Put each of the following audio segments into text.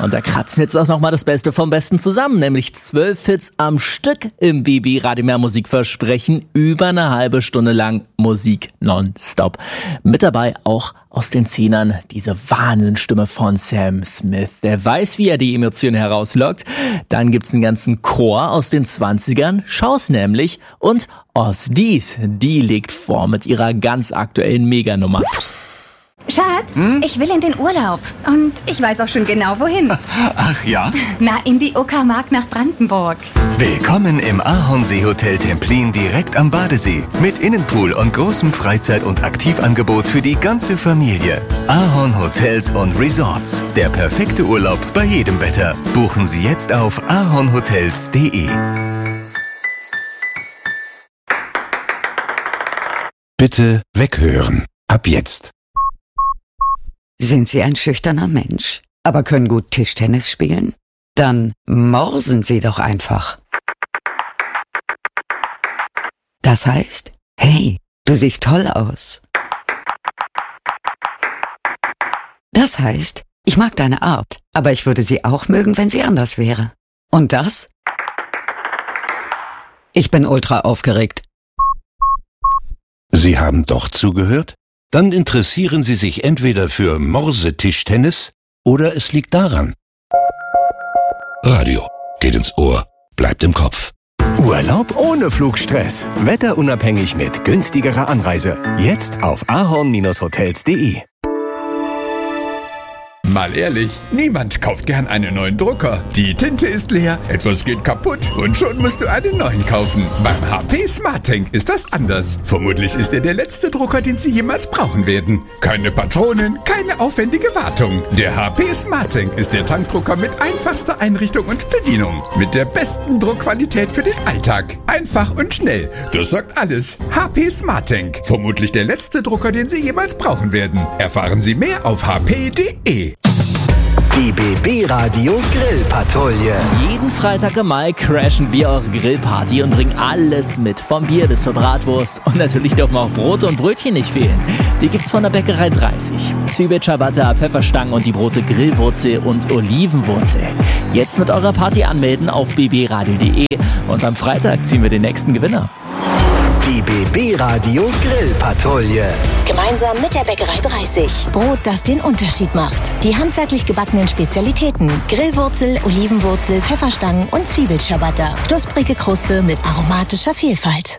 Und da kratzen wir jetzt auch nochmal das Beste vom Besten zusammen, nämlich 12 Hits am Stück im BB Radio Mehr Musik versprechen. Über eine halbe Stunde lang Musik nonstop. Mit dabei auch aus den Zehnern diese Wahnsinnsstimme von Sam Smith. Der weiß, wie er die Emotionen herauslockt. Dann gibt's einen ganzen Chor aus den 20ern, Schau's nämlich. Und Os Dies, die legt vor mit ihrer ganz aktuellen Meganummer. Schatz, ich will in den Urlaub. Und ich weiß auch schon genau, wohin. Ach ja? Na, in die Uckermark nach Brandenburg. Willkommen im Ahornseehotel Templin direkt am Badesee. Mit Innenpool und großem Freizeit- und Aktivangebot für die ganze Familie. Ahorn Hotels und Resorts. Der perfekte Urlaub bei jedem Wetter. Buchen Sie jetzt auf ahornhotels.de. Bitte weghören. Ab jetzt. Sind Sie ein schüchterner Mensch, aber können gut Tischtennis spielen? Dann morsen Sie doch einfach. Das heißt, hey, du siehst toll aus. Das heißt, ich mag deine Art, aber ich würde sie auch mögen, wenn sie anders wäre. Und das? Ich bin ultra aufgeregt. Sie haben doch zugehört? Dann interessieren Sie sich entweder für Morsetischtennis oder es liegt daran. Radio geht ins Ohr, bleibt im Kopf. Urlaub ohne Flugstress. Wetterunabhängig mit günstigerer Anreise. Jetzt auf ahorn-hotels.de. Mal ehrlich, niemand kauft gern einen neuen Drucker. Die Tinte ist leer, etwas geht kaputt und schon musst du einen neuen kaufen. Beim HP SmartTank ist das anders. Vermutlich ist er der letzte Drucker, den Sie jemals brauchen werden. Keine Patronen, keine aufwendige Wartung. Der HP SmartTank ist der Tankdrucker mit einfachster Einrichtung und Bedienung. Mit der besten Druckqualität für den Alltag. Einfach und schnell. Das sagt alles. HP SmartTank. Vermutlich der letzte Drucker, den Sie jemals brauchen werden. Erfahren Sie mehr auf hp.de. Die BB Radio Grillpatrouille. Jeden Freitag im Mai crashen wir eure Grillparty und bringen alles mit. Vom Bier bis zur Bratwurst. Und natürlich dürfen auch Brote und Brötchen nicht fehlen. Die gibt's von der Bäckerei 30. Zwiebel, Ciabatta, Pfefferstangen und die Brote Grillwurzel und Olivenwurzel. Jetzt mit eurer Party anmelden auf bbradio.de. Und am Freitag ziehen wir den nächsten Gewinner. Die BB Radio Grillpatrouille. Gemeinsam mit der Bäckerei 30. Brot, das den Unterschied macht. Die handwerklich gebackenen Spezialitäten. Grillwurzel, Olivenwurzel, Pfefferstangen und Zwiebelciabatta. Knusprige Kruste mit aromatischer Vielfalt.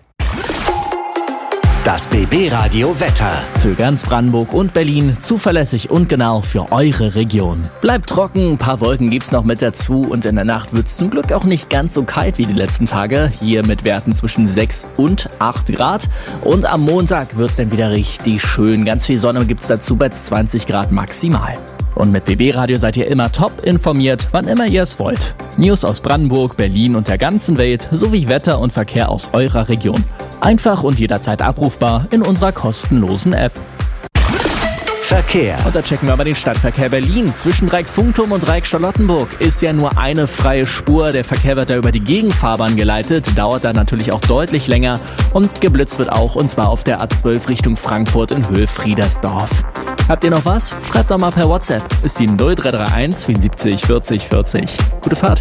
Das BB Radio Wetter. Für ganz Brandenburg und Berlin zuverlässig und genau für eure Region. Bleibt trocken, ein paar Wolken gibt's noch mit dazu und in der Nacht wird's zum Glück auch nicht ganz so kalt wie die letzten Tage. Hier mit Werten zwischen 6 und 8 Grad. Und am Montag wird's dann wieder richtig schön. Ganz viel Sonne gibt's dazu bei 20 Grad maximal. Und mit BB Radio seid ihr immer top informiert, wann immer ihr es wollt. News aus Brandenburg, Berlin und der ganzen Welt sowie Wetter und Verkehr aus eurer Region. Einfach und jederzeit abrufbar in unserer kostenlosen App. Verkehr. Und da checken wir aber den Stadtverkehr Berlin. Zwischen Dreieck-Funkturm und Dreieck-Charlottenburg ist ja nur eine freie Spur. Der Verkehr wird da über die Gegenfahrbahn geleitet. Dauert dann natürlich auch deutlich länger. Und geblitzt wird auch, und zwar auf der A12 Richtung Frankfurt in Höhe Friedersdorf. Habt ihr noch was? Schreibt doch mal per WhatsApp. Ist die 0331 74 40 40. Gute Fahrt.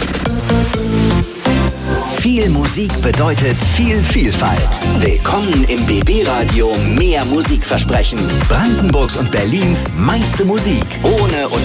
Viel Musik bedeutet viel Vielfalt. Willkommen im BB Radio Mehr Musik versprechen. Brandenburgs und Berlins meiste Musik. Ohne